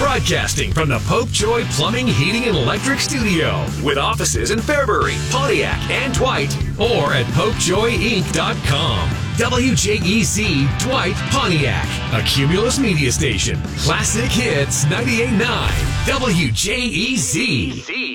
Broadcasting from the Popejoy Plumbing, Heating, and Electric Studio with offices in Fairbury, Pontiac, and Dwight, or at popejoyinc.com. WJEZ Dwight, Pontiac, a Cumulus media station. Classic Hits 98.9 WJEZ.